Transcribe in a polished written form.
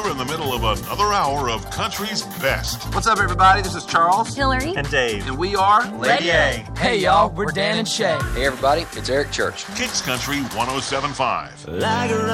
We're in the middle of another hour of country's best. What's up, everybody? This is Charles, Hillary, and Dave. And we are Lady A. Hey, y'all, we're Dan and Shay. Hey, everybody, it's Eric Church. Kicks Country 107.5. Like a